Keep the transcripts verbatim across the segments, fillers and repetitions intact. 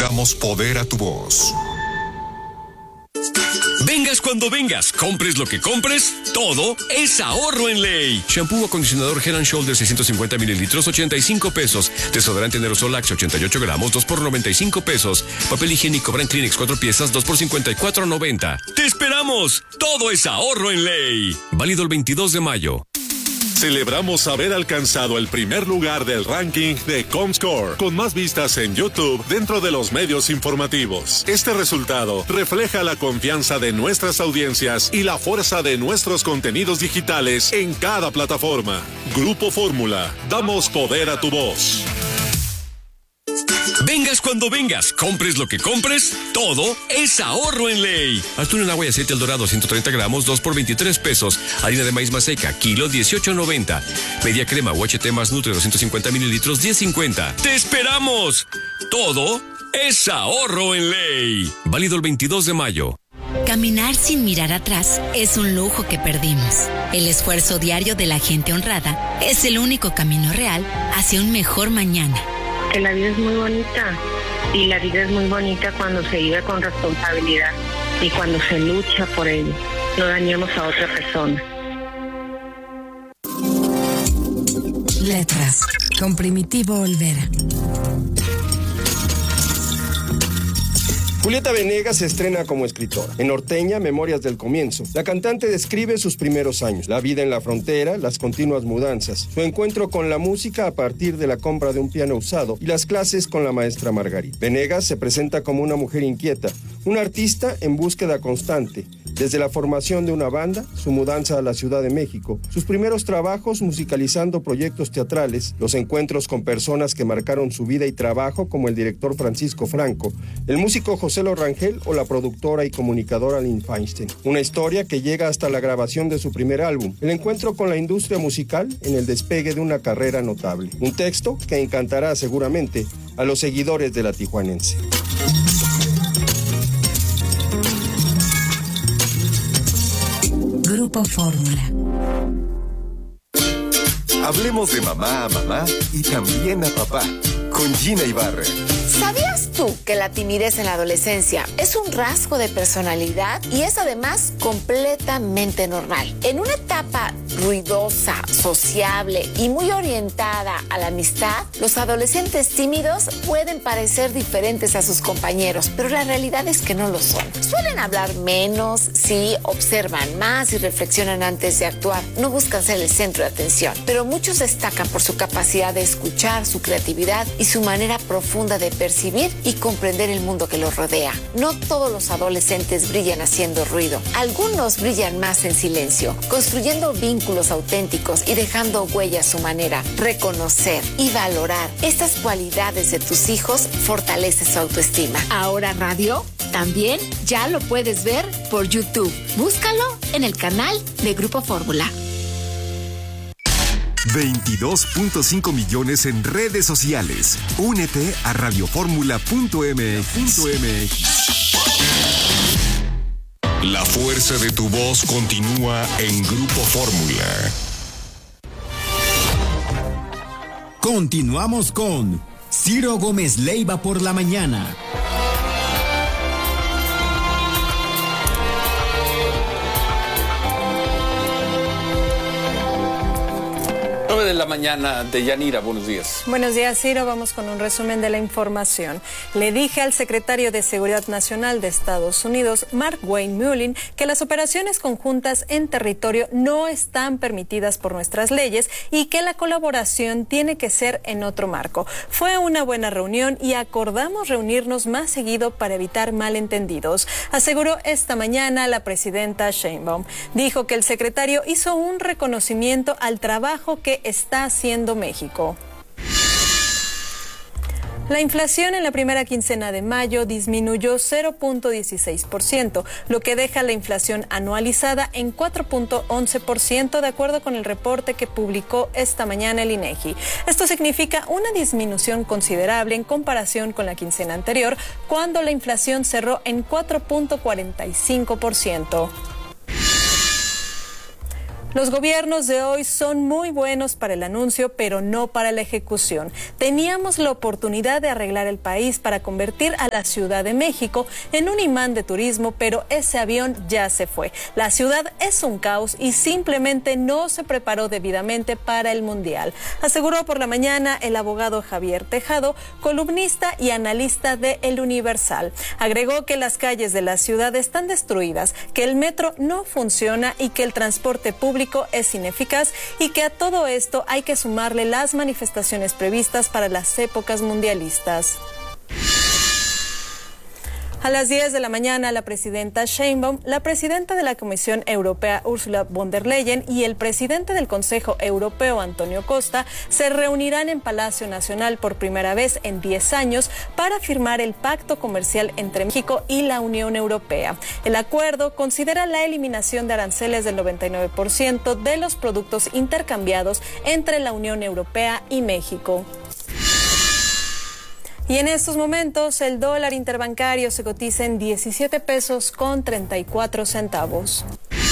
Damos poder a tu voz. Vengas cuando vengas, compres lo que compres, todo es ahorro en Ley. Shampoo o acondicionador Head and Shoulders seiscientos cincuenta mililitros, ochenta y cinco pesos. Desodorante Aerosol Axe ochenta y ocho gramos, dos por noventa y cinco pesos. Papel higiénico Brand Kleenex cuatro piezas, dos por cincuenta y cuatro noventa. ¡Te esperamos! Todo es ahorro en Ley. Válido el veintidós de mayo. Celebramos haber alcanzado el primer lugar del ranking de Comscore, con más vistas en YouTube dentro de los medios informativos. Este resultado refleja la confianza de nuestras audiencias y la fuerza de nuestros contenidos digitales en cada plataforma. Grupo Fórmula, damos poder a tu voz. Vengas cuando vengas, compres lo que compres, todo es ahorro en Ley. Atún en agua y aceite El Dorado ciento treinta gramos, dos por veintitrés pesos. Harina de maíz maseca, kilo dieciocho noventa. Media crema U H T más Nutre doscientos cincuenta mililitros, diez cincuenta. ¡Te esperamos! Todo es ahorro en Ley. Válido el veintidós de mayo. Caminar sin mirar atrás es un lujo que perdimos. El esfuerzo diario de la gente honrada es el único camino real hacia un mejor mañana. Que la vida es muy bonita y la vida es muy bonita cuando se vive con responsabilidad y cuando se lucha por ello. No dañemos a otra persona. Letras, con Primitivo Olvera. Julieta Venegas se estrena como escritora. En Norteña, Memorias del Comienzo, la cantante describe sus primeros años, la vida en la frontera, las continuas mudanzas, su encuentro con la música a partir de la compra de un piano usado y las clases con la maestra Margarita. Venegas se presenta como una mujer inquieta, una artista en búsqueda constante, desde la formación de una banda, su mudanza a la Ciudad de México, sus primeros trabajos musicalizando proyectos teatrales, los encuentros con personas que marcaron su vida y trabajo como el director Francisco Franco, el músico José Lo Rangel o la productora y comunicadora Lynn Feinstein. Una historia que llega hasta la grabación de su primer álbum, el encuentro con la industria musical en el despegue de una carrera notable. Un texto que encantará seguramente a los seguidores de la tijuanense. Grupo Fórmula. Hablemos de mamá a mamá y también a papá, con Gina Ibarra. ¿Sabías tú que la timidez en la adolescencia es un rasgo de personalidad y es además completamente normal? En una etapa ruidosa, sociable y muy orientada a la amistad, los adolescentes tímidos pueden parecer diferentes a sus compañeros, pero la realidad es que no lo son. Suelen hablar menos, sí, observan más y reflexionan antes de actuar. No buscan ser el centro de atención, pero muchos destacan por su capacidad de escuchar, su creatividad y su manera profunda de percibir y comprender el mundo que los rodea. No todos los adolescentes brillan haciendo ruido. Algunos brillan más en silencio, construyendo vínculos auténticos y dejando huella a su manera. Reconocer y valorar estas cualidades de tus hijos fortalece su autoestima. Ahora Radio también ya lo puedes ver por YouTube. Búscalo en el canal de Grupo Fórmula. veintidós punto cinco millones en redes sociales. Únete a radioformula punto m x. La fuerza de tu voz continúa en Grupo Fórmula. Continuamos con Ciro Gómez Leiva por la mañana. nueve de la mañana, de Yanira, buenos días. Buenos días, Ciro. Vamos con un resumen de la información. Le dije al secretario de Seguridad Nacional de Estados Unidos, Mark Wayne Mullin, que las operaciones conjuntas en territorio no están permitidas por nuestras leyes y que la colaboración tiene que ser en otro marco. Fue una buena reunión y acordamos reunirnos más seguido para evitar malentendidos, aseguró esta mañana la presidenta Sheinbaum. Dijo que el secretario hizo un reconocimiento al trabajo que está haciendo México. La inflación en la primera quincena de mayo disminuyó cero punto dieciséis por ciento, lo que deja la inflación anualizada en cuatro punto once por ciento, de acuerdo con el reporte que publicó esta mañana el INEGI. Esto significa una disminución considerable en comparación con la quincena anterior, cuando la inflación cerró en cuatro punto cuarenta y cinco por ciento. Los gobiernos de hoy son muy buenos para el anuncio, pero no para la ejecución. Teníamos la oportunidad de arreglar el país para convertir a la Ciudad de México en un imán de turismo, pero ese avión ya se fue. La ciudad es un caos y simplemente no se preparó debidamente para el Mundial, aseguró por la mañana el abogado Javier Tejado, columnista y analista de El Universal. Agregó que las calles de la ciudad están destruidas, que el metro no funciona y que el transporte público es ineficaz, y que a todo esto hay que sumarle las manifestaciones previstas para las épocas mundialistas. A las diez de la mañana, la presidenta Sheinbaum, la presidenta de la Comisión Europea Ursula von der Leyen y el presidente del Consejo Europeo Antonio Costa se reunirán en Palacio Nacional por primera vez en diez años para firmar el pacto comercial entre México y la Unión Europea. El acuerdo considera la eliminación de aranceles del noventa y nueve por ciento de los productos intercambiados entre la Unión Europea y México. Y en estos momentos el dólar interbancario se cotiza en diecisiete pesos con treinta y cuatro centavos.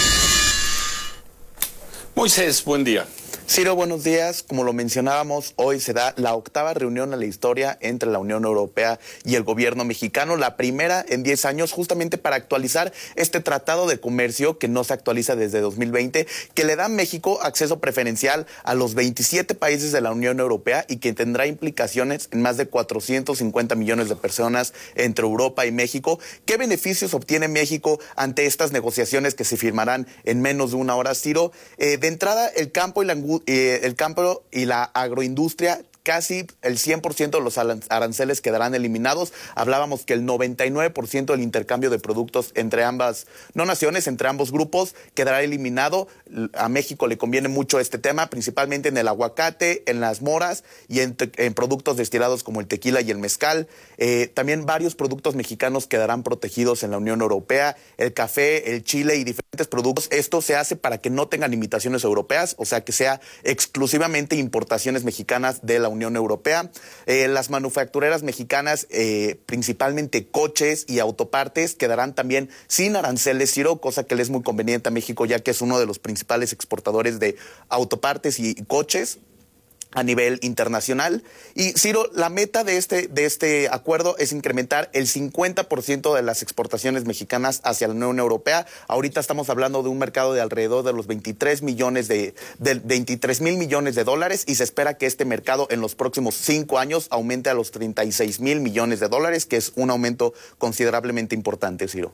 Moisés, buen día. Ciro, buenos días. Como lo mencionábamos, hoy se da la octava reunión en la historia entre la Unión Europea y el gobierno mexicano, la primera en diez años, justamente para actualizar este tratado de comercio que no se actualiza desde dos mil veinte, que le da a México acceso preferencial a los veintisiete países de la Unión Europea y que tendrá implicaciones en más de cuatrocientos cincuenta millones de personas entre Europa y México. ¿Qué beneficios obtiene México ante estas negociaciones que se firmarán en menos de una hora, Ciro? Eh, de entrada, el campo y la Eh, el campo y la agroindustria, casi el cien por ciento de los aranceles quedarán eliminados. Hablábamos que el noventa y nueve por ciento del intercambio de productos entre ambas, no naciones, entre ambos grupos, quedará eliminado. A México le conviene mucho este tema, principalmente en el aguacate, en las moras y en, en productos destilados como el tequila y el mezcal. Eh, también varios productos mexicanos quedarán protegidos en la Unión Europea, el café, el chile y diferentes productos. Esto se hace para que no tengan limitaciones europeas, o sea, que sea exclusivamente importaciones mexicanas de la Unión Europea. Eh, las manufactureras mexicanas, eh, principalmente coches y autopartes, quedarán también sin aranceles, Ciro, cosa que le es muy conveniente a México, ya que es uno de los principales exportadores de autopartes y coches a nivel internacional. Y Ciro, la meta de este, de este acuerdo es incrementar el cincuenta por ciento de las exportaciones mexicanas hacia la Unión Europea. Ahorita estamos hablando de un mercado de alrededor de los veintitrés millones de, de veintitrés mil millones de dólares, y se espera que este mercado en los próximos cinco años aumente a los treinta y seis mil millones de dólares, que es un aumento considerablemente importante, Ciro.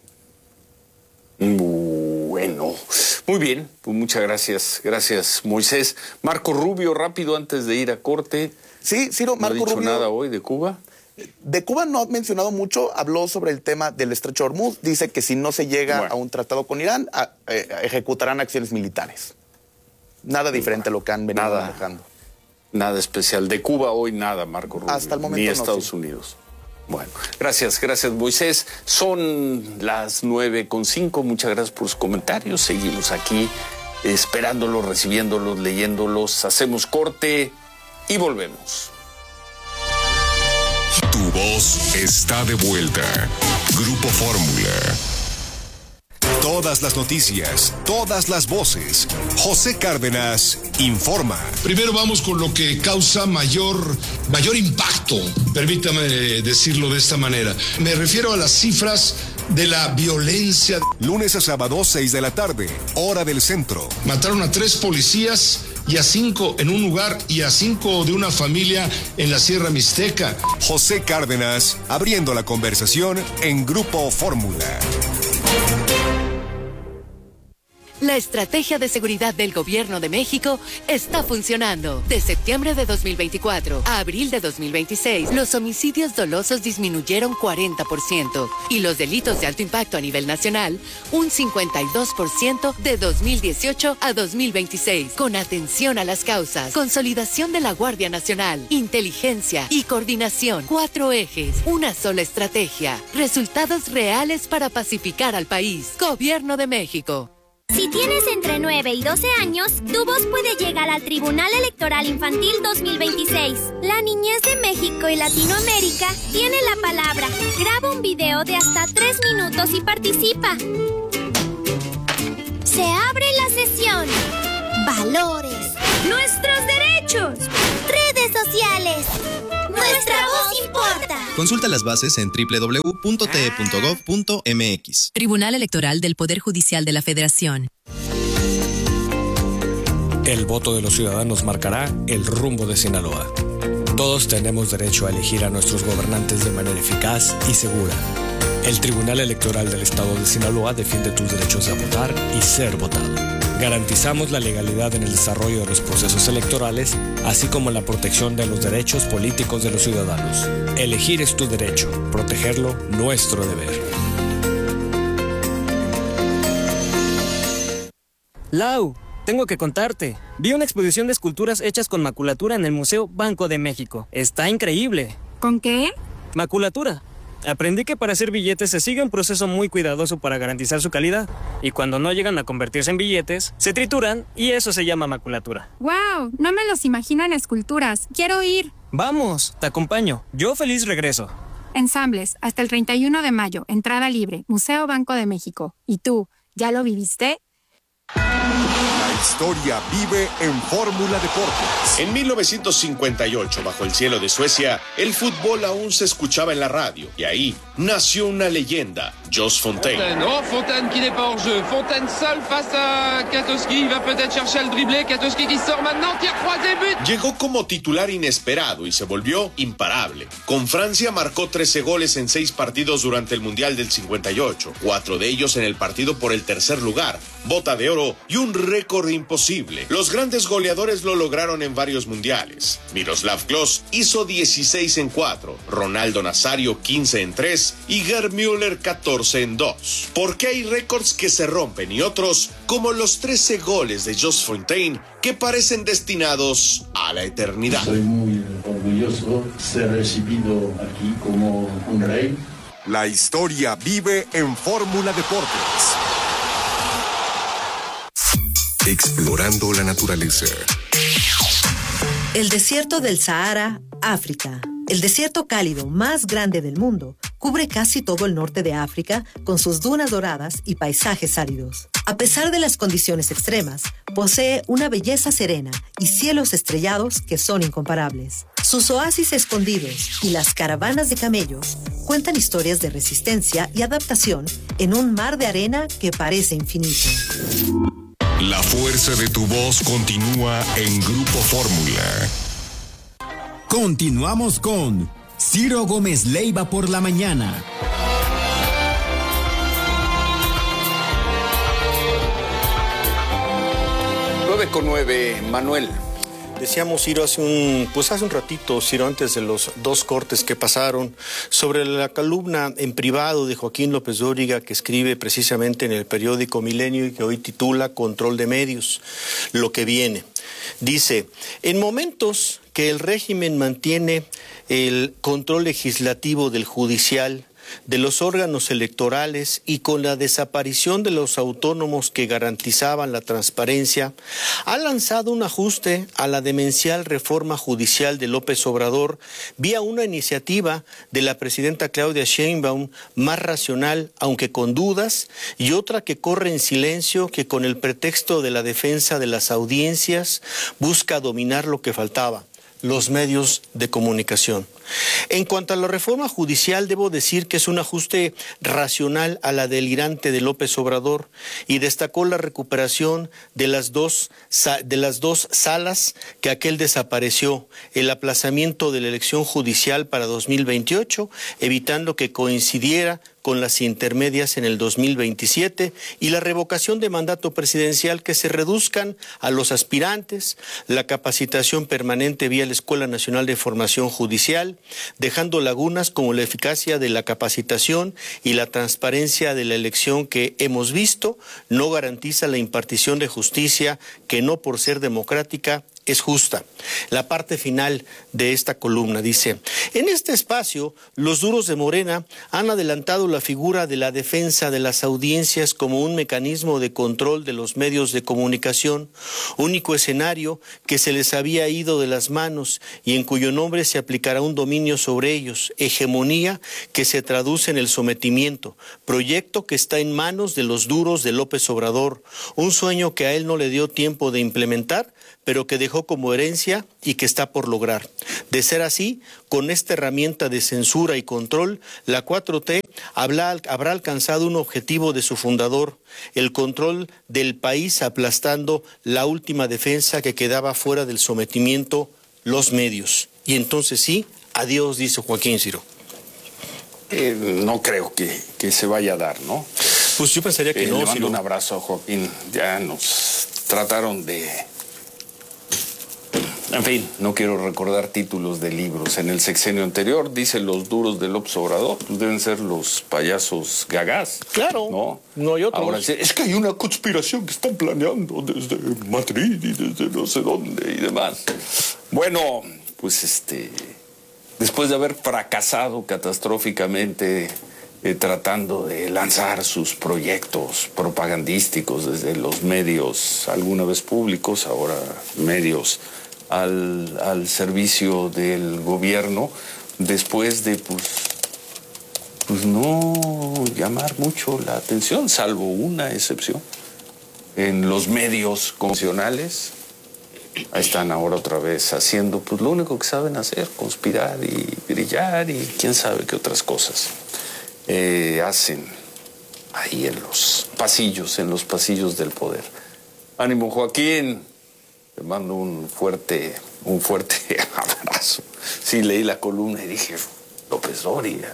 Bueno, muy bien, pues muchas gracias, gracias Moisés. Marco Rubio, rápido antes de ir a corte. Sí, Ciro, Marco ¿No ha dicho Rubio, nada hoy de Cuba? De Cuba no ha mencionado mucho, habló sobre el tema del Estrecho de Hormuz, dice que si no se llega bueno. a un tratado con Irán, a, eh, ejecutarán acciones militares. Nada diferente bueno, a lo que han venido nada, manejando. Nada especial. De Cuba hoy nada, Marco Rubio. Hasta el momento ni no, Estados sí. Unidos. Bueno, gracias, gracias Moisés. Son las nueve con cinco, muchas gracias por sus comentarios. Seguimos aquí esperándolos, recibiéndolos, leyéndolos. Hacemos corte y volvemos. Tu voz está de vuelta. Grupo Fórmula. Todas las noticias, todas las voces. José Cárdenas informa. Primero vamos con lo que causa mayor, mayor impacto, permítame decirlo de esta manera. Me refiero a las cifras de la violencia. Lunes a sábado, seis de la tarde, hora del centro. Mataron a tres policías y a cinco en un lugar y a cinco de una familia en la Sierra Mixteca. José Cárdenas, abriendo la conversación en Grupo Fórmula. La estrategia de seguridad del Gobierno de México está funcionando. De septiembre de dos mil veinticuatro a abril de dos mil veintiséis, los homicidios dolosos disminuyeron cuarenta por ciento y los delitos de alto impacto a nivel nacional un cincuenta y dos por ciento de dos mil dieciocho a dos mil veintiséis. Con atención a las causas, consolidación de la Guardia Nacional, inteligencia y coordinación. Cuatro ejes, una sola estrategia. Resultados reales para pacificar al país. Gobierno de México. Si tienes entre nueve y doce años, tu voz puede llegar al Tribunal Electoral Infantil dos mil veintiséis. La niñez de México y Latinoamérica tiene la palabra. Graba un video de hasta tres minutos y participa. Se abre la sesión. valores, nuestros derechos, redes sociales. Nuestra voz importa. Consulta las bases en doble u doble u doble u punto t e punto gov punto m x. Tribunal Electoral del Poder Judicial de la Federación. El voto de los ciudadanos marcará el rumbo de Sinaloa. Todos tenemos derecho a elegir a nuestros gobernantes de manera eficaz y segura. El Tribunal Electoral del Estado de Sinaloa defiende tus derechos de votar y ser votado. Garantizamos la legalidad en el desarrollo de los procesos electorales, así como la protección de los derechos políticos de los ciudadanos. Elegir es tu derecho, protegerlo, nuestro deber. Lau, tengo que contarte. Vi una exposición de esculturas hechas con maculatura en el Museo Banco de México. Está increíble. ¿Con qué? Maculatura. Aprendí que para hacer billetes se sigue un proceso muy cuidadoso para garantizar su calidad. Y cuando no llegan a convertirse en billetes, se trituran y eso se llama maculatura. ¡Wow! No me los imagino en esculturas. Quiero ir. Vamos, te acompaño. Yo feliz regreso. Ensambles, hasta el treinta y uno de mayo. Entrada libre. Museo Banco de México. ¿Y tú, ya lo viviste? La historia vive en Fórmula Deportes. En mil novecientos cincuenta y ocho, bajo el cielo de Suecia, el fútbol aún se escuchaba en la radio. Y ahí nació una leyenda, Jos Fontaine. Oh, Fontaine qui n'est pas hors jeu. Fontaine seul face à Katowski. Il va peut-être chercher el dribblé. Katowski qui sort maintenant. Tire croisé, but. Llegó como titular inesperado y se volvió imparable. Con Francia marcó trece goles en seis partidos durante el Mundial del cincuenta y ocho. Cuatro de ellos en el partido por el tercer lugar. Bota de oro y un récord imposible. Los grandes goleadores lo lograron en varios mundiales. Miroslav Klose hizo dieciséis en cuatro, Ronaldo Nazario quince en tres y Gerd Müller catorce en dos. Porque hay récords que se rompen y otros, como los trece goles de Jos Fontaine, que parecen destinados a la eternidad. Soy muy orgulloso de ser recibido aquí como un rey. La historia vive en Fórmula Deportes. Explorando la naturaleza. El desierto del Sahara, África. El desierto cálido más grande del mundo cubre casi todo el norte de África con sus dunas doradas y paisajes áridos. A pesar de las condiciones extremas, posee una belleza serena y cielos estrellados que son incomparables. Sus oasis escondidos y las caravanas de camellos cuentan historias de resistencia y adaptación en un mar de arena que parece infinito. La fuerza de tu voz continúa en Grupo Fórmula. Continuamos con Ciro Gómez Leiva por la mañana. nueve con nueve, Manuel. Decíamos, Ciro, hace un, pues hace un ratito, Ciro, antes de los dos cortes que pasaron, sobre la columna en privado de Joaquín López Dóriga, que escribe precisamente en el periódico Milenio y que hoy titula Control de Medios, lo que viene. Dice, en momentos que el régimen mantiene el control legislativo del judicial, de los órganos electorales y con la desaparición de los autónomos que garantizaban la transparencia, ha lanzado un ajuste a la demencial reforma judicial de López Obrador vía una iniciativa de la presidenta Claudia Sheinbaum más racional, aunque con dudas, y otra que corre en silencio, que con el pretexto de la defensa de las audiencias busca dominar lo que faltaba: los medios de comunicación. En cuanto a la reforma judicial, debo decir que es un ajuste racional a la delirante de López Obrador, y destacó la recuperación de las dos, de las dos salas que aquel desapareció, el aplazamiento de la elección judicial para dos mil veintiocho, evitando que coincidiera con las intermedias en el dos mil veintisiete, y la revocación de mandato presidencial, que se reduzcan a los aspirantes, la capacitación permanente vía la Escuela Nacional de Formación Judicial, dejando lagunas como la eficacia de la capacitación y la transparencia de la elección, que hemos visto no garantiza la impartición de justicia, que no por ser democrática es justa. La parte final de esta columna dice: en este espacio, los duros de Morena han adelantado la figura de la defensa de las audiencias como un mecanismo de control de los medios de comunicación, único escenario que se les había ido de las manos y en cuyo nombre se aplicará un dominio sobre ellos, hegemonía que se traduce en el sometimiento, proyecto que está en manos de los duros de López Obrador, un sueño que a él no le dio tiempo de implementar, pero que dejó como herencia y que está por lograr. De ser así, con esta herramienta de censura y control, la cuatro T habrá, habrá alcanzado un objetivo de su fundador, el control del país aplastando la última defensa que quedaba fuera del sometimiento, los medios. Y entonces sí, adiós, dice Joaquín Ciro. Eh, no creo que, que se vaya a dar, ¿no? Pues yo pensaría que eh, no. Le mando Ciro. un abrazo a Joaquín. Ya nos trataron de... En fin, no quiero recordar títulos de libros. En el sexenio anterior, dice los duros del López Obrador, pues deben ser los payasos gagás. Claro, no, no hay otros. Ahora es que hay una conspiración que están planeando desde Madrid y desde no sé dónde y demás. Bueno, pues este, después de haber fracasado catastróficamente eh, tratando de lanzar sus proyectos propagandísticos desde los medios, alguna vez públicos, ahora medios Al, al servicio del gobierno, después de pues, pues no llamar mucho la atención, salvo una excepción. En los medios convencionales, ahí están ahora otra vez haciendo pues lo único que saben hacer, conspirar y brillar y quién sabe qué otras cosas eh, hacen ahí en los pasillos, en los pasillos del poder. Ánimo, Joaquín. Te mando un fuerte, un fuerte abrazo. Sí, leí la columna y dije, López Dóriga,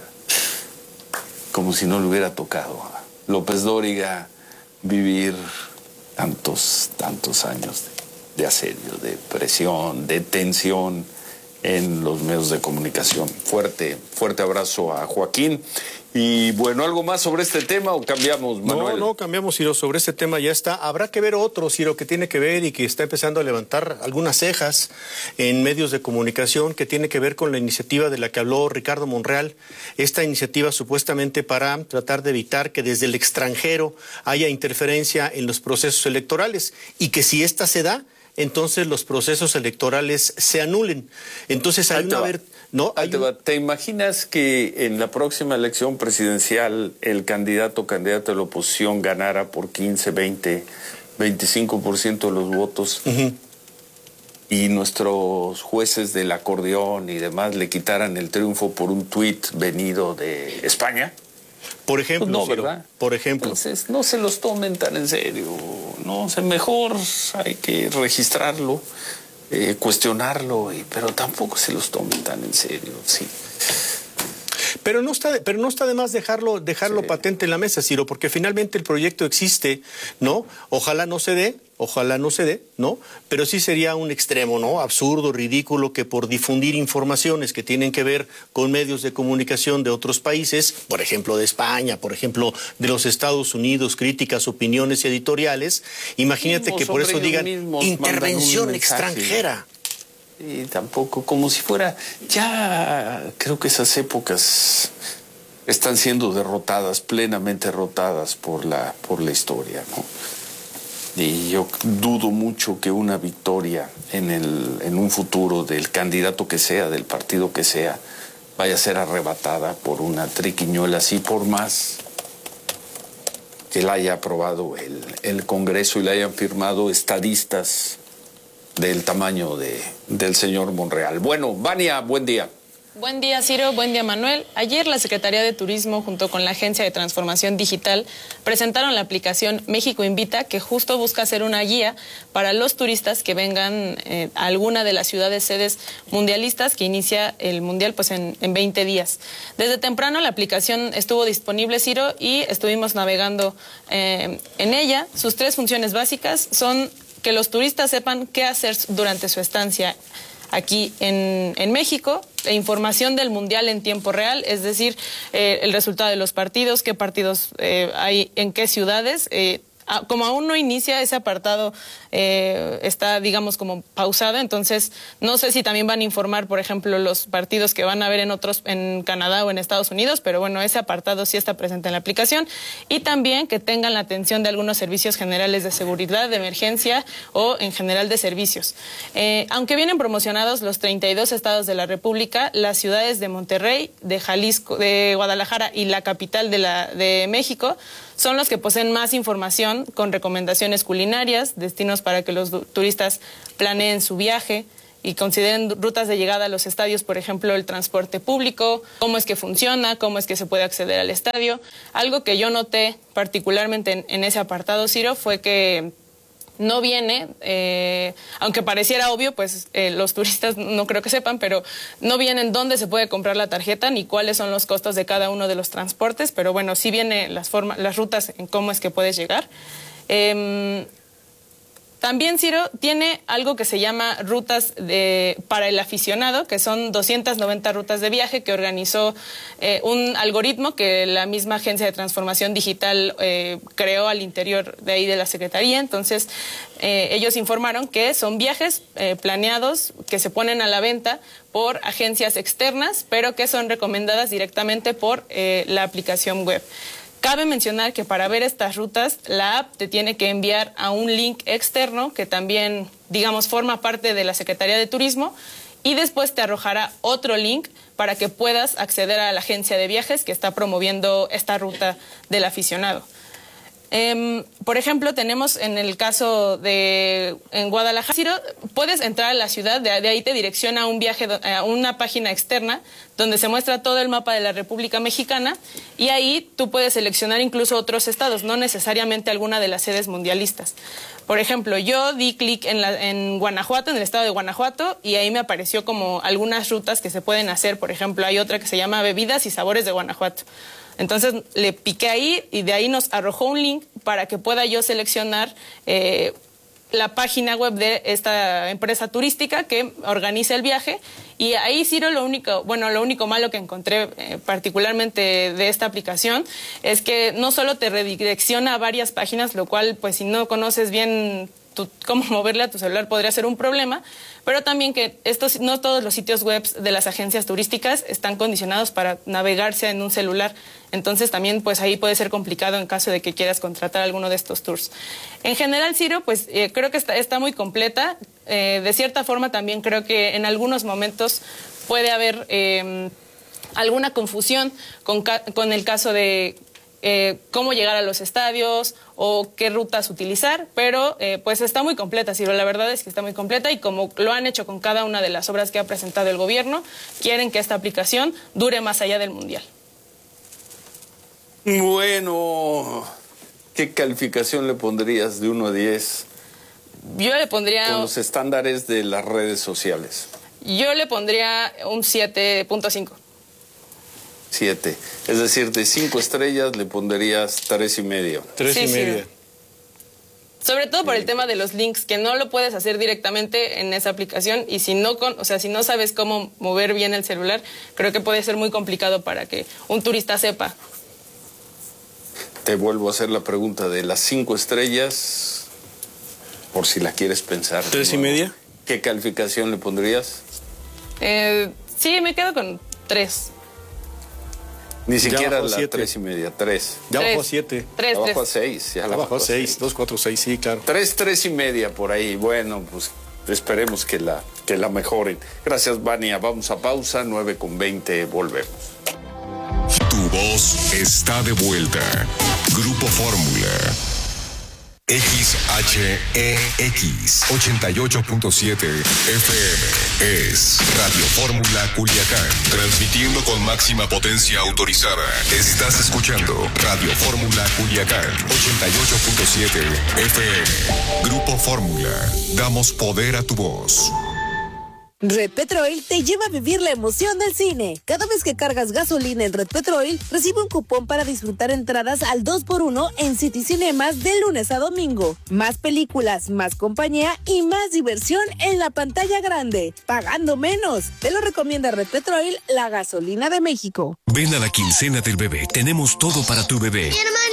como si no le hubiera tocado a López Dóriga vivir tantos, tantos años de, de asedio, de presión, de tensión en los medios de comunicación. Fuerte, fuerte abrazo a Joaquín. Y bueno, ¿algo más sobre este tema o cambiamos, Manuel? No, no, cambiamos, Ciro, sobre este tema ya está. Habrá que ver otro, Ciro, que tiene que ver y que está empezando a levantar algunas cejas en medios de comunicación, que tiene que ver con la iniciativa de la que habló Ricardo Monreal, esta iniciativa supuestamente para tratar de evitar que desde el extranjero haya interferencia en los procesos electorales y que si esta se da, entonces los procesos electorales se anulen. Entonces hay una... Ver, ¿no? hay te, un... ¿Te imaginas que en la próxima elección presidencial el candidato o candidata de la oposición ganara por quince, veinte, veinticinco por ciento de los votos uh-huh. y nuestros jueces del acordeón y demás le quitaran el triunfo por un tuit venido de España? Por ejemplo, pues no, Ciro, ¿verdad? Por ejemplo. Entonces, no se los tomen tan en serio. No, o sea, mejor hay que registrarlo, eh, cuestionarlo, y, pero tampoco se los tomen tan en serio, sí. Pero no está, pero no está de más dejarlo, dejarlo sí. patente en la mesa, Ciro, porque finalmente el proyecto existe, ¿no? Ojalá no se dé, ojalá no se dé, ¿no? Pero sí sería un extremo, ¿no? Absurdo, ridículo, que por difundir informaciones que tienen que ver con medios de comunicación de otros países, por ejemplo de España, por ejemplo de los Estados Unidos, críticas, opiniones editoriales, imagínate mismos, que por eso digan intervención extranjera. Y tampoco, como si fuera, ya creo que esas épocas están siendo derrotadas, plenamente derrotadas por la, por la historia, ¿no? Y yo dudo mucho que una victoria en, el, en un futuro del candidato que sea, del partido que sea, vaya a ser arrebatada por una triquiñuela así, por más que la haya aprobado el, el Congreso y la hayan firmado estadistas del tamaño de, del señor Monreal. Bueno, Vania, buen día. Buen día, Ciro. Buen día, Manuel. Ayer la Secretaría de Turismo, junto con la Agencia de Transformación Digital, presentaron la aplicación México Invita, que justo busca ser una guía para los turistas que vengan eh, a alguna de las ciudades sedes mundialistas, que inicia el Mundial pues en, en veinte días. Desde temprano la aplicación estuvo disponible, Ciro, y estuvimos navegando eh, en ella. Sus tres funciones básicas son que los turistas sepan qué hacer durante su estancia aquí en, en México, e información del Mundial en tiempo real, es decir, eh, el resultado de los partidos, qué partidos eh, hay en qué ciudades, eh, como aún no inicia ese apartado, eh, está, digamos, como pausado. Entonces, no sé si también van a informar, por ejemplo, los partidos que van a haber en otros, en Canadá o en Estados Unidos, pero bueno, ese apartado sí está presente en la aplicación. Y también que tengan la atención de algunos servicios generales de seguridad, de emergencia o en general de servicios. Eh, aunque vienen promocionados los treinta y dos estados de la República, las ciudades de Monterrey, de Jalisco, de Guadalajara y la capital de, la, de México son los que poseen más información con recomendaciones culinarias, destinos para que los turistas planeen su viaje y consideren rutas de llegada a los estadios, por ejemplo, el transporte público, cómo es que funciona, cómo es que se puede acceder al estadio. Algo que yo noté particularmente en, en ese apartado, Ciro, fue que no viene, eh, aunque pareciera obvio, pues eh, los turistas no creo que sepan, pero no viene en dónde se puede comprar la tarjeta ni cuáles son los costos de cada uno de los transportes, pero bueno, sí viene las, forma, las rutas en cómo es que puedes llegar. Eh, También, Ciro, tiene algo que se llama rutas de, para el aficionado, que son doscientas noventa rutas de viaje que organizó eh, un algoritmo que la misma Agencia de Transformación Digital eh, creó al interior de ahí de la Secretaría. Entonces, eh, ellos informaron que son viajes eh, planeados que se ponen a la venta por agencias externas, pero que son recomendadas directamente por eh, la aplicación web. Cabe mencionar que para ver estas rutas, la app te tiene que enviar a un link externo que también, digamos, forma parte de la Secretaría de Turismo y después te arrojará otro link para que puedas acceder a la agencia de viajes que está promoviendo esta ruta del aficionado. Eh, por ejemplo, tenemos en el caso de en Guadalajara, Ciro, puedes entrar a la ciudad, de, de ahí te direcciona a un viaje, a una página externa donde se muestra todo el mapa de la República Mexicana y ahí tú puedes seleccionar incluso otros estados, no necesariamente alguna de las sedes mundialistas. Por ejemplo, yo di clic en, la, en Guanajuato, en el estado de Guanajuato, y ahí me apareció como algunas rutas que se pueden hacer. Por ejemplo, hay otra que se llama Bebidas y Sabores de Guanajuato. Entonces le piqué ahí y de ahí nos arrojó un link para que pueda yo seleccionar eh, la página web de esta empresa turística que organiza el viaje. Y ahí, Ciro, lo único, bueno, lo único malo que encontré eh, particularmente de esta aplicación es que no solo te redirecciona a varias páginas, lo cual, pues si no conoces bien tu, cómo moverle a tu celular podría ser un problema, pero también que estos, no todos los sitios web de las agencias turísticas están condicionados para navegarse en un celular. Entonces también pues ahí puede ser complicado en caso de que quieras contratar alguno de estos tours. En general, Ciro, pues eh, creo que está, está muy completa. Eh, de cierta forma también creo que en algunos momentos puede haber eh, alguna confusión con, con el caso de eh, cómo llegar a los estadios o qué rutas utilizar, pero eh, pues está muy completa, Ciro. La verdad es que está muy completa y como lo han hecho con cada una de las obras que ha presentado el gobierno, quieren que esta aplicación dure más allá del Mundial. Bueno, ¿qué calificación le pondrías de uno a diez? Yo le pondría... Con los estándares de las redes sociales. Yo le pondría un siete punto cinco. siete. Es decir, de cinco estrellas le pondrías tres y medio. Tres sí, y media. Sí. Sobre todo por el tema de los links, que no lo puedes hacer directamente en esa aplicación y si no, con, o sea, si no sabes cómo mover bien el celular, creo que puede ser muy complicado para que un turista sepa. Te vuelvo a hacer la pregunta de las cinco estrellas, por si la quieres pensar. ¿Tres y media? ¿Qué calificación le pondrías? Eh, sí, me quedo con tres. Ni siquiera la siete. Tres y media, tres. Ya bajó a siete. Tres, ya bajó tres. a seis. Ya la bajó a seis, dos, cuatro, seis, sí, claro. Tres, tres y media por ahí. Bueno, pues esperemos que la, que la mejoren. Gracias, Vania. Vamos a pausa, nueve con veinte, volvemos. Tu voz está de vuelta. Grupo Fórmula. X H E X ochenta y ocho punto siete F M es Radio Fórmula Culiacán, transmitiendo con máxima potencia autorizada. Estás escuchando Radio Fórmula Culiacán ochenta y ocho punto siete F M. Grupo Fórmula, damos poder a tu voz. Red Petrol te lleva a vivir la emoción del cine. Cada vez que cargas gasolina en Red Petrol, recibe un cupón para disfrutar entradas al dos por uno en City Cinemas de lunes a domingo. Más películas, más compañía y más diversión en la pantalla grande, pagando menos. Te lo recomienda Red Petrol, la gasolina de México. Ven a la quincena del bebé. Tenemos todo para tu bebé. Mi hermanito.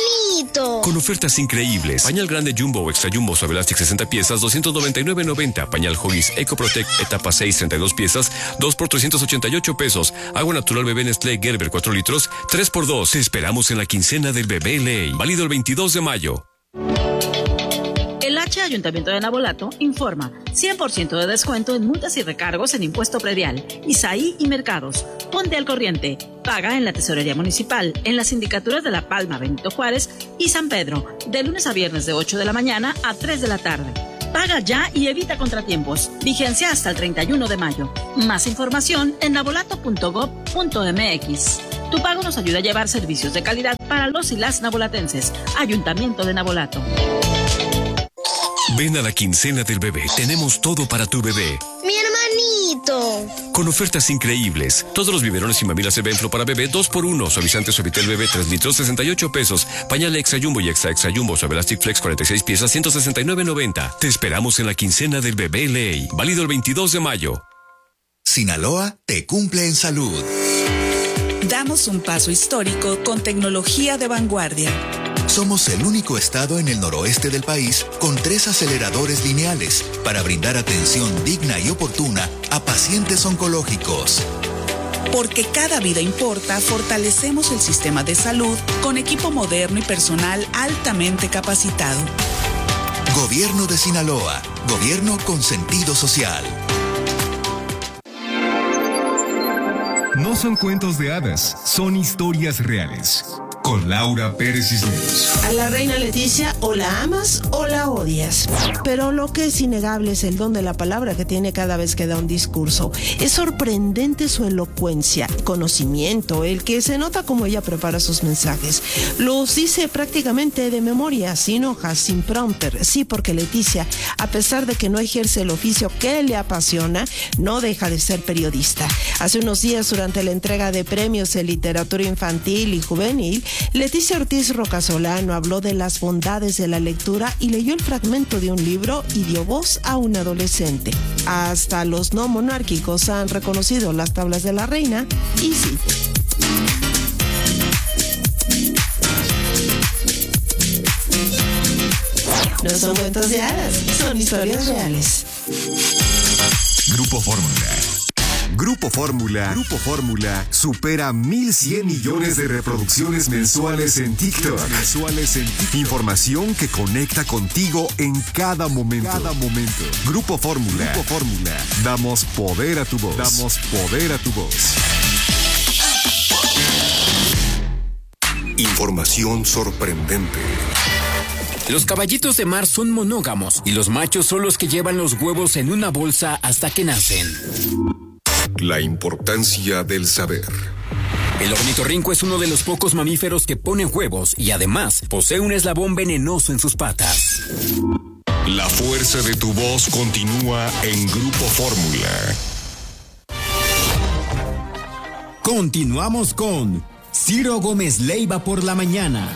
bonito! Con ofertas increíbles. Pañal grande Jumbo o Extra Jumbo Suave Elastic sesenta piezas, doscientos noventa y nueve noventa. Pañal Huggies Eco Protect etapa seis, treinta y dos piezas, dos por trescientos ochenta y ocho pesos. Agua natural bebé Nestlé Gerber cuatro litros, tres por dos. Te esperamos en la quincena del Bebé Ley. Válido el veintidós de mayo. El H Ayuntamiento de Navolato informa cien por ciento de descuento en multas y recargos en impuesto predial, Isaí y mercados. Ponte al corriente. Paga en la Tesorería Municipal, en las sindicaturas de La Palma, Benito Juárez y San Pedro, de lunes a viernes de ocho de la mañana a tres de la tarde. Paga ya y evita contratiempos. Vigencia hasta el treinta y uno de mayo. Más información en navolato punto gob punto mx. Tu pago nos ayuda a llevar servicios de calidad para los y las navolatenses. Ayuntamiento de Navolato. Ven a la quincena del bebé. Tenemos todo para tu bebé. ¡Mi hermanito! Con ofertas increíbles. Todos los biberones y mamilas Evenflo para bebé dos por uno. Suavizante Suavitel bebé tres litros, sesenta y ocho pesos. Pañal Extra Jumbo y Extra Extra Jumbo Suave Elastic Flex cuarenta y seis piezas, ciento sesenta y nueve noventa. Te esperamos en la quincena del Bebé Ley. Válido el veintidós de mayo. Sinaloa te cumple en salud. Damos un paso histórico con tecnología de vanguardia. Somos el único estado en el noroeste del país con tres aceleradores lineales para brindar atención digna y oportuna a pacientes oncológicos. Porque cada vida importa, fortalecemos el sistema de salud con equipo moderno y personal altamente capacitado. Gobierno de Sinaloa. Gobierno con sentido social. No son cuentos de hadas, son historias reales. Con Laura Pérez Cisneros. A la reina Leticia o la amas o la odias. Pero lo que es innegable es el don de la palabra que tiene cada vez que da un discurso. Es sorprendente su elocuencia, conocimiento, el que se nota como ella prepara sus mensajes. Los dice prácticamente de memoria, sin hojas, sin prompter. Sí, porque Leticia, a pesar de que no ejerce el oficio que le apasiona, no deja de ser periodista. Hace unos días, durante la entrega de premios en literatura infantil y juvenil, Leticia Ortiz Rocasolano habló de las bondades de la lectura y leyó el fragmento de un libro y dio voz a un adolescente. Hasta los no monárquicos han reconocido las tablas de la reina y sí. No son cuentos de hadas, son historias reales. Grupo Fórmula. Grupo Fórmula, Grupo Fórmula supera mil cien millones de reproducciones mensuales en TikTok. Mensuales en TikTok. Información que conecta contigo en cada momento. Cada momento. Grupo Fórmula. Grupo Fórmula. Damos poder a tu voz. Damos poder a tu voz. Información sorprendente. Los caballitos de mar son monógamos y los machos son los que llevan los huevos en una bolsa hasta que nacen. La importancia del saber. El ornitorrinco es uno de los pocos mamíferos que pone huevos y además posee un eslabón venenoso en sus patas. La fuerza de tu voz continúa en Grupo Fórmula. Continuamos con Ciro Gómez Leiva por la mañana.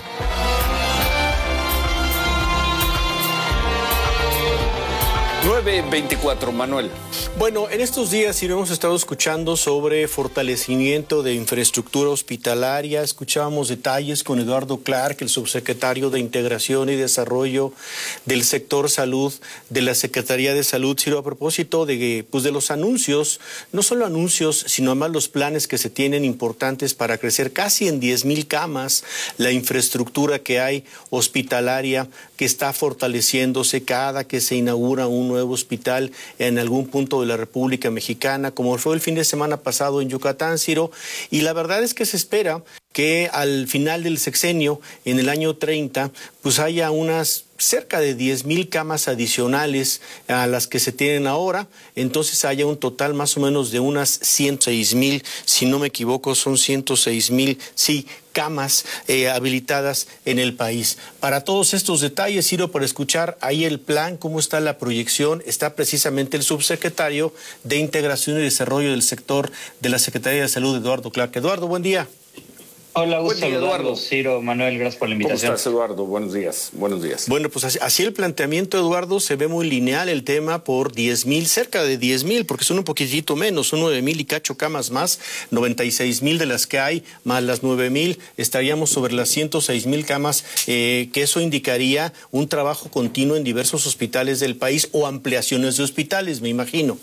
nueve veinticuatro, Manuel. Bueno, en estos días sí hemos estado escuchando sobre fortalecimiento de infraestructura hospitalaria. Escuchábamos detalles con Eduardo Clark, el subsecretario de Integración y Desarrollo del sector salud de la Secretaría de Salud, Ciro, a propósito de, pues, de los anuncios, no solo anuncios, sino además los planes que se tienen importantes para crecer casi en diez mil camas, la infraestructura que hay hospitalaria que está fortaleciéndose cada que se inaugura un nuevo hospital en algún punto de la República Mexicana, como fue el fin de semana pasado en Yucatán, Ciro, y la verdad es que se espera que al final del sexenio, en el año treinta, pues haya unas cerca de diez mil camas adicionales a las que se tienen ahora, entonces haya un total más o menos de unas ciento seis mil, si no me equivoco, son ciento seis mil, sí, camas eh, habilitadas en el país. Para todos estos detalles, Ciro, para escuchar ahí el plan, cómo está la proyección, está precisamente el subsecretario de Integración y Desarrollo del Sector de la Secretaría de Salud, Eduardo Clark. Eduardo, buen día. Hola, gusto Buen día, saludarlos, Ciro, Manuel, gracias por la invitación. ¿Cómo estás, Eduardo? Buenos días. Buenos días. Bueno, pues así, así el planteamiento, Eduardo, se ve muy lineal el tema por diez mil, cerca de diez mil, porque son un poquitito menos, son nueve mil y cacho camas más, noventa y seis mil de las que hay, más las nueve mil, estaríamos sobre las ciento seis mil camas, eh, que eso indicaría un trabajo continuo en diversos hospitales del país o ampliaciones de hospitales, me imagino.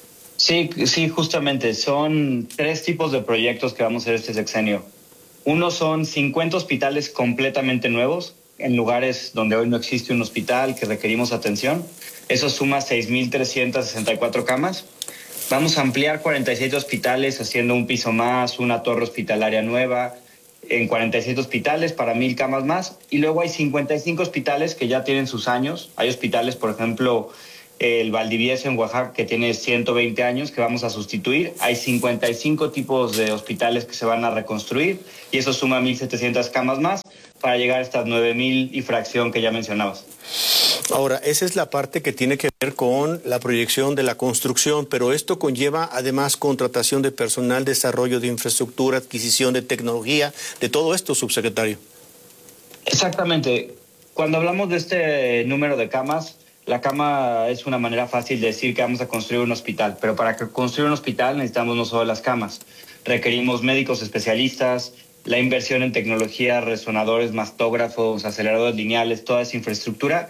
Sí, sí, justamente, son tres tipos de proyectos que vamos a hacer este sexenio. Uno son cincuenta hospitales completamente nuevos, en lugares donde hoy no existe un hospital que requerimos atención. Eso suma seis mil trescientas sesenta y cuatro camas. Vamos a ampliar cuarenta y siete hospitales, haciendo un piso más, una torre hospitalaria nueva, en cuarenta y siete hospitales para mil camas más. Y luego hay cincuenta y cinco hospitales que ya tienen sus años. Hay hospitales, por ejemplo, el Valdivieso en Oaxaca, que tiene ciento veinte años, que vamos a sustituir. Hay cincuenta y cinco tipos de hospitales que se van a reconstruir y eso suma mil setecientas camas más para llegar a estas nueve mil y fracción que ya mencionabas. Ahora, esa es la parte que tiene que ver con la proyección de la construcción, pero esto conlleva además contratación de personal, desarrollo de infraestructura, adquisición de tecnología, de todo esto, subsecretario. Exactamente. Cuando hablamos de este número de camas, la cama es una manera fácil de decir que vamos a construir un hospital, pero para construir un hospital necesitamos no solo las camas, requerimos médicos especialistas, la inversión en tecnología, resonadores, mastógrafos, aceleradores lineales, toda esa infraestructura,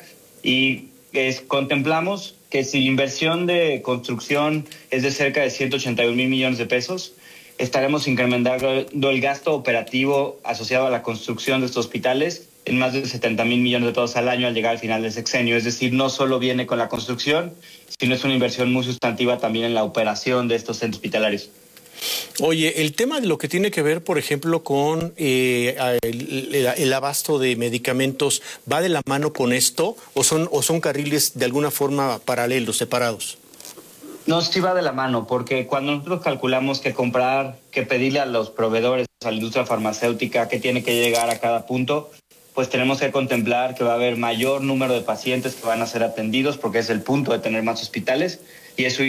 y es, contemplamos que si la inversión de construcción es de cerca de ciento ochenta y un mil millones de pesos, estaremos incrementando el gasto operativo asociado a la construcción de estos hospitales en más de setenta mil millones de pesos al año al llegar al final del sexenio. Es decir, no solo viene con la construcción, sino es una inversión muy sustantiva también en la operación de estos centros hospitalarios. Oye, el tema de lo que tiene que ver, por ejemplo, con eh, el, el, el abasto de medicamentos, ¿va de la mano con esto o son, o son carriles de alguna forma paralelos, separados? No, sí va de la mano, porque cuando nosotros calculamos que comprar, que pedirle a los proveedores, a la industria farmacéutica, que tiene que llegar a cada punto, pues tenemos que contemplar que va a haber mayor número de pacientes que van a ser atendidos porque es el punto de tener más hospitales y eso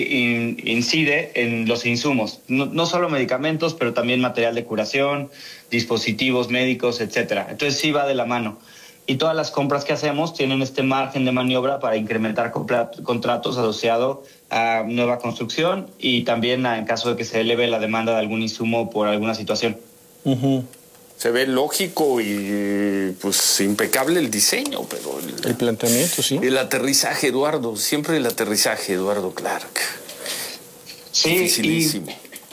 incide en los insumos, no, no solo medicamentos, pero también material de curación, dispositivos médicos, etcétera. Entonces sí va de la mano. Y todas las compras que hacemos tienen este margen de maniobra para incrementar contratos asociados a nueva construcción y también en caso de que se eleve la demanda de algún insumo por alguna situación. Uh-huh. Se ve lógico y pues impecable el diseño, pero... El, el planteamiento, sí. El aterrizaje, Eduardo, siempre el aterrizaje, Eduardo Clark. Sí, dificilísimo.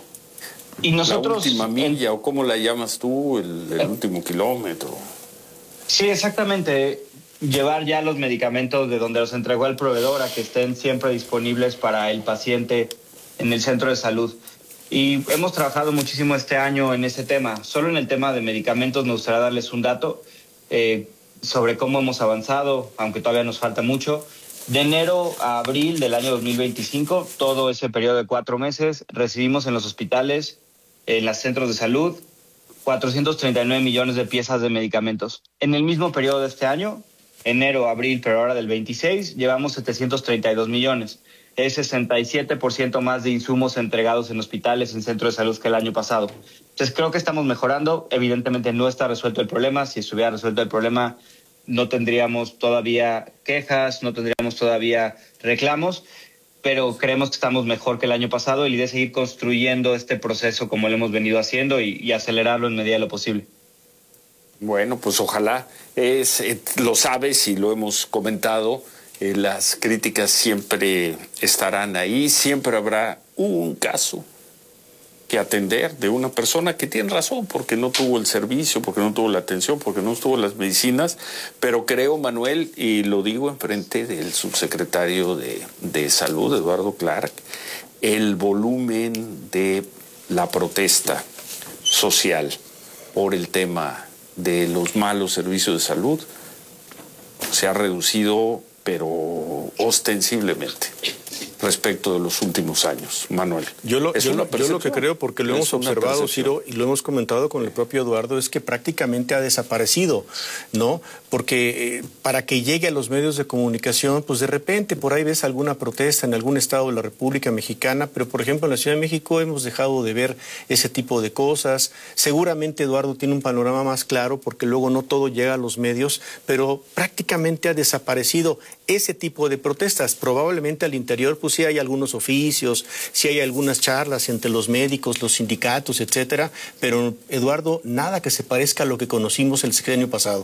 Y, y nosotros... La última milla, en, o cómo la llamas tú, el, el último kilómetro. Sí, exactamente. Llevar ya los medicamentos de donde los entregó el proveedor a que estén siempre disponibles para el paciente en el centro de salud. Y hemos trabajado muchísimo este año en ese tema. Solo en el tema de medicamentos me gustaría darles un dato eh, sobre cómo hemos avanzado, aunque todavía nos falta mucho. De enero a abril del año dos mil veinticinco, todo ese periodo de cuatro meses, recibimos en los hospitales, en los centros de salud, cuatrocientos treinta y nueve millones de piezas de medicamentos. En el mismo periodo de este año, enero, abril, pero ahora del veintiséis, llevamos setecientos treinta y dos millones. Es sesenta y siete por ciento más de insumos entregados en hospitales, en centros de salud que el año pasado. Entonces creo que estamos mejorando. Evidentemente no está resuelto el problema. Si estuviera resuelto el problema, no tendríamos todavía quejas, no tendríamos todavía reclamos, pero creemos que estamos mejor que el año pasado y la idea es seguir construyendo este proceso como lo hemos venido haciendo y, y acelerarlo en medida de lo posible. Bueno, pues ojalá. Es, eh, lo sabes y lo hemos comentado. Eh, las críticas siempre estarán ahí, siempre habrá un caso que atender de una persona que tiene razón, porque no tuvo el servicio, porque no tuvo la atención, porque no tuvo las medicinas, pero creo, Manuel, y lo digo enfrente del subsecretario de, de Salud, Eduardo Clark, el volumen de la protesta social por el tema de los malos servicios de salud se ha reducido pero ostensiblemente. respecto de los últimos años, Manuel. Yo lo, yo, lo, yo lo que creo, porque lo es hemos observado, Ciro, y lo hemos comentado con el propio Eduardo, es que prácticamente ha desaparecido, ¿no? Porque eh, para que llegue a los medios de comunicación, pues de repente por ahí ves alguna protesta en algún estado de la República Mexicana, pero por ejemplo en la Ciudad de México hemos dejado de ver ese tipo de cosas. Seguramente Eduardo tiene un panorama más claro, porque luego no todo llega a los medios, pero prácticamente ha desaparecido ese tipo de protestas. Probablemente al interior, pues sí hay algunos oficios, sí hay algunas charlas entre los médicos, los sindicatos, etcétera, pero Eduardo, nada que se parezca a lo que conocimos el sexenio pasado.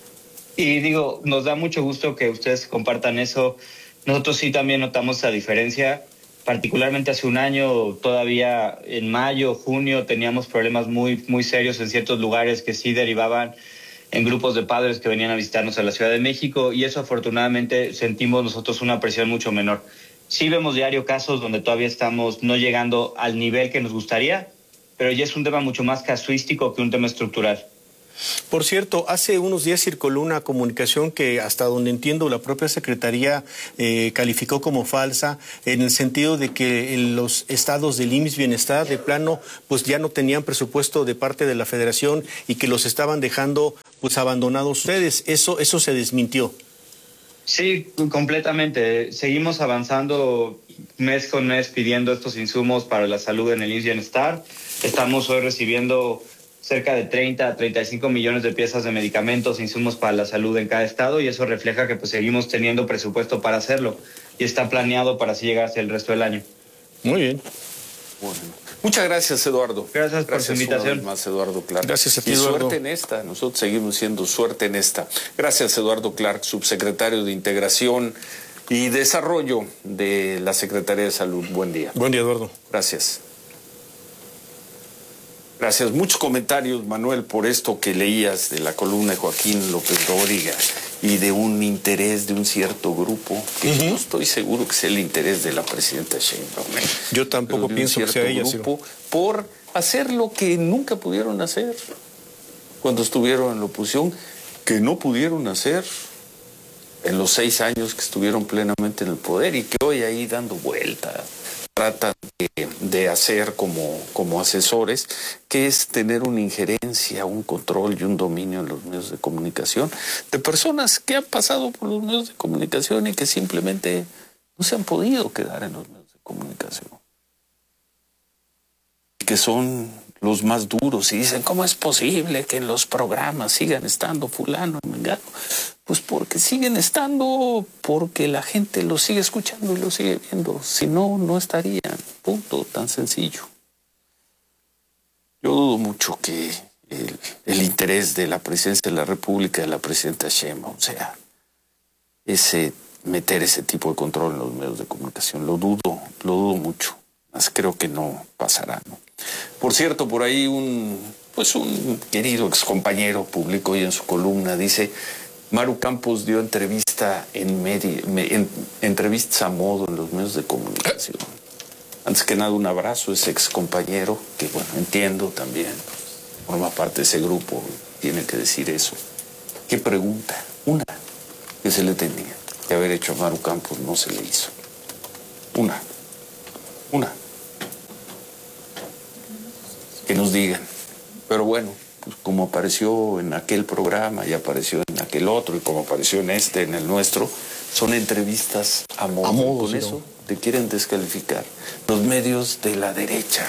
Y digo, nos da mucho gusto que ustedes compartan eso. Nosotros sí también notamos esa diferencia, particularmente hace un año, todavía en mayo, junio, teníamos problemas muy, muy serios en ciertos lugares que sí derivaban en grupos de padres que venían a visitarnos a la Ciudad de México, y eso afortunadamente sentimos nosotros una presión mucho menor. Sí vemos diario casos donde todavía estamos no llegando al nivel que nos gustaría, pero ya es un tema mucho más casuístico que un tema estructural. Por cierto, hace unos días circuló una comunicación que, hasta donde entiendo, la propia Secretaría eh, calificó como falsa, en el sentido de que en los estados del I M S S Bienestar, de plano, pues ya no tenían presupuesto de parte de la Federación y que los estaban dejando pues abandonados ustedes. Eso, eso se desmintió. Sí, completamente. Seguimos avanzando mes con mes pidiendo estos insumos para la salud en el I M S S Bienestar. Estamos hoy recibiendo cerca de treinta a treinta y cinco millones de piezas de medicamentos e insumos para la salud en cada estado, y eso refleja que pues seguimos teniendo presupuesto para hacerlo y está planeado para así llegar hacia el resto del año. Muy bien. Bueno. Muchas gracias, Eduardo. Gracias por gracias su invitación. Una vez más, Eduardo Clark. Gracias a ti, y Eduardo. suerte en esta. Nosotros seguimos siendo suerte en esta. Gracias, Eduardo Clark, subsecretario de Integración y Desarrollo de la Secretaría de Salud. Buen día. Buen día, Eduardo. Gracias. Gracias. Muchos comentarios, Manuel, por esto que leías de la columna de Joaquín López Dóriga y de un interés de un cierto grupo, que uh-huh. no estoy seguro que sea el interés de la presidenta Sheinbaum. Yo tampoco pienso que sea ella, grupo, por hacer lo que nunca pudieron hacer cuando estuvieron en la oposición, que no pudieron hacer en los seis años que estuvieron plenamente en el poder y que hoy ahí dando vuelta tratan de, de hacer como, como asesores, que es tener una injerencia, un control y un dominio en los medios de comunicación de personas que han pasado por los medios de comunicación y que simplemente no se han podido quedar en los medios de comunicación. Que son los más duros y dicen, ¿cómo es posible que en los programas sigan estando fulano y mengano? Pues porque siguen estando, porque la gente los sigue escuchando y los sigue viendo. Si no, no estarían. Punto, tan sencillo. Yo dudo mucho que el, el interés de la presidencia de la República, de la presidenta Sheinbaum, sea ese, meter ese tipo de control en los medios de comunicación. Lo dudo, lo dudo mucho. Más creo que no pasará, ¿no? Por cierto, por ahí un, pues un querido excompañero publicó hoy en su columna, dice, Maru Campos dio entrevista en, media, en entrevistas a modo en los medios de comunicación. Antes que nada, un abrazo a ese excompañero, que bueno, entiendo también, forma parte de ese grupo, tiene que decir eso. ¿Qué pregunta? Una que se le tenía que haber hecho a Maru Campos, no se le hizo. Una. Una. Que nos digan. Pero bueno, pues como apareció en aquel programa y apareció en aquel otro y como apareció en este, en el nuestro, son entrevistas a modo. A modo con sí, eso no. Te quieren descalificar. Los medios de la derecha,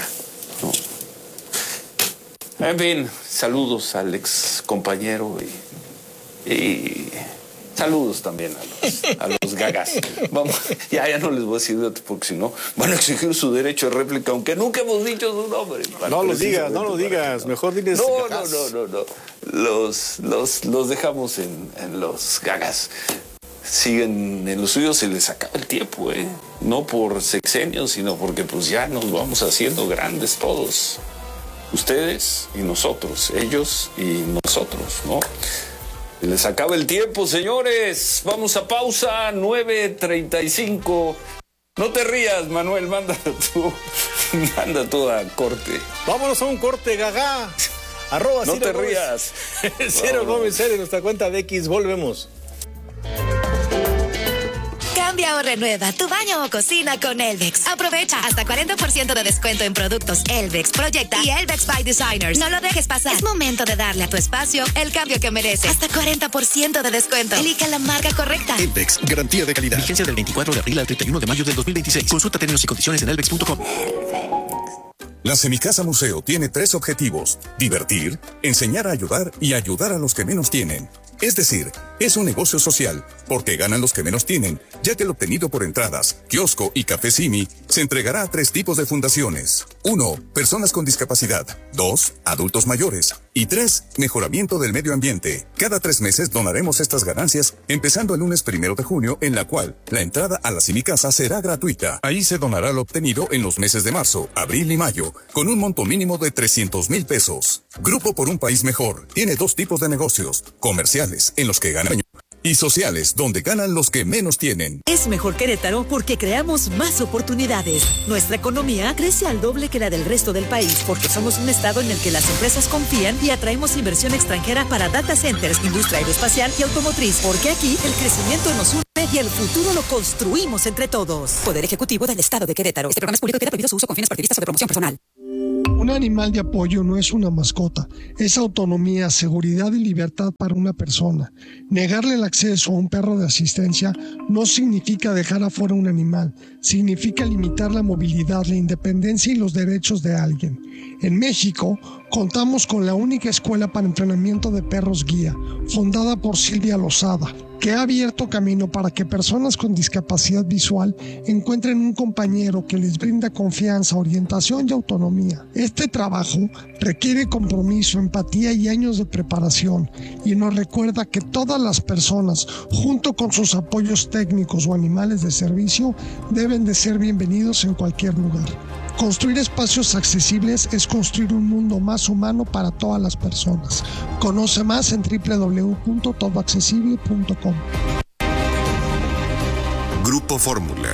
¿no? En fin, saludos al ex compañero y, y saludos también a los, a los gagas. Vamos, ya, ya no les voy a decir porque si no van a exigir su derecho de réplica, aunque nunca hemos dicho su nombre. No lo digas, no lo digas, no. Mejor diles no, gagas. No, no, no, no. Los, los, los dejamos en, en los gagas. Siguen en los suyos, se les acaba el tiempo, ¿eh? No por sexenios, sino porque pues ya nos vamos haciendo grandes todos. Ustedes y nosotros, ellos y nosotros, ¿no? Les acaba el tiempo, señores. Vamos a pausa, nueve treinta y cinco. No te rías, Manuel, manda tú, manda tú a corte. Vámonos a un corte, gaga. Arroba no Ciro te Gómez. rías. Ciro Gómez, en nuestra cuenta de X, volvemos. Cambia o renueva tu baño o cocina con Elvex. Aprovecha hasta cuarenta por ciento de descuento en productos Elvex, Proyecta y Elvex by Designers. No lo dejes pasar. Es momento de darle a tu espacio el cambio que merece. Hasta cuarenta por ciento de descuento. Elija la marca correcta. Elvex, garantía de calidad. Vigencia del veinticuatro de abril al treinta y uno de mayo del dos mil veintiséis. Consulta términos y condiciones en elvex punto com. La Semicasa Museo tiene tres objetivos: divertir, enseñar a ayudar y ayudar a los que menos tienen. Es decir, es un negocio social, porque ganan los que menos tienen, ya que el obtenido por entradas, kiosco y café Simi se entregará a tres tipos de fundaciones. Uno, personas con discapacidad. Dos, adultos mayores. Y tres, mejoramiento del medio ambiente. Cada tres meses donaremos estas ganancias, empezando el lunes primero de junio, en la cual la entrada a la Semicasa será gratuita. Ahí se donará lo obtenido en los meses de marzo, abril y mayo, con un monto mínimo de trescientos mil pesos. Grupo por un País Mejor tiene dos tipos de negocios: comerciales, en los que ganan, y sociales, donde ganan los que menos tienen. Es mejor Querétaro porque creamos más oportunidades. Nuestra economía crece al doble que la del resto del país porque somos un estado en el que las empresas confían y atraemos inversión extranjera para data centers, industria aeroespacial y automotriz. Porque aquí el crecimiento nos une y el futuro lo construimos entre todos. Poder Ejecutivo del Estado de Querétaro. Este programa es público y queda prohibido su uso con fines partidistas o de promoción personal. Un animal de apoyo no es una mascota, es autonomía, seguridad y libertad para una persona. Negarle el acceso a un perro de asistencia no significa dejar afuera un animal, significa limitar la movilidad, la independencia y los derechos de alguien. En México, contamos con la única escuela para entrenamiento de perros guía, fundada por Silvia Lozada, que ha abierto camino para que personas con discapacidad visual encuentren un compañero que les brinda confianza, orientación y autonomía. Este trabajo requiere compromiso, empatía y años de preparación, y nos recuerda que todas las personas, junto con sus apoyos técnicos o animales de servicio, deben de ser bienvenidos en cualquier lugar. Construir espacios accesibles es construir un mundo más humano para todas las personas. Conoce más en doble u doble u doble u punto todo accesible punto com. Grupo Fórmula.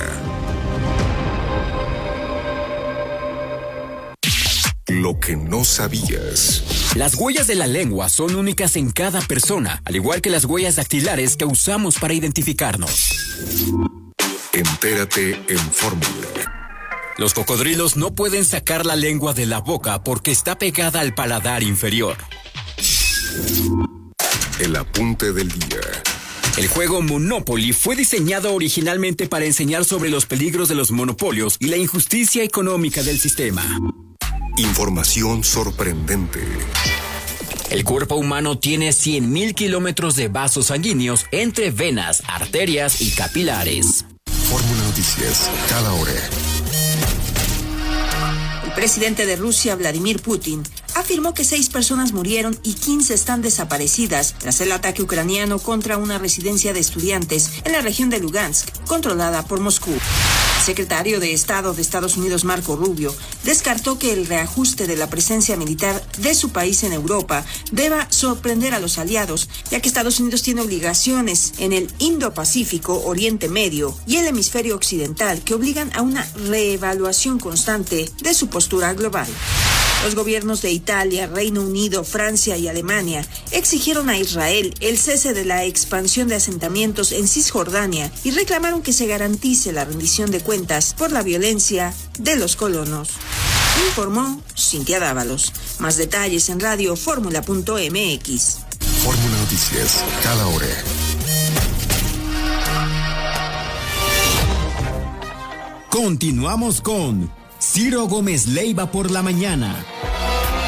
Lo que no sabías. Las huellas de la lengua son únicas en cada persona, al igual que las huellas dactilares que usamos para identificarnos. Entérate en Fórmula. Los cocodrilos no pueden sacar la lengua de la boca porque está pegada al paladar inferior. El apunte del día. El juego Monopoly fue diseñado originalmente para enseñar sobre los peligros de los monopolios y la injusticia económica del sistema. Información sorprendente. El cuerpo humano tiene cien mil kilómetros de vasos sanguíneos entre venas, arterias y capilares. Fórmula Noticias, cada hora. El presidente de Rusia, Vladimir Putin, afirmó que seis personas murieron y quince están desaparecidas tras el ataque ucraniano contra una residencia de estudiantes en la región de Lugansk, controlada por Moscú. El secretario de Estado de Estados Unidos, Marco Rubio, descartó que el reajuste de la presencia militar de su país en Europa deba sorprender a los aliados, ya que Estados Unidos tiene obligaciones en el Indo-Pacífico, Oriente Medio y el hemisferio occidental que obligan a una reevaluación constante de su postura global. Los gobiernos de Italia, Reino Unido, Francia y Alemania exigieron a Israel el cese de la expansión de asentamientos en Cisjordania y reclamaron que se garantice la rendición de cuentas por la violencia de los colonos. Informó Cintia Dávalos. Más detalles en radio fórmula punto m x. Fórmula Noticias, cada hora. Continuamos con Ciro Gómez Leiva por la mañana.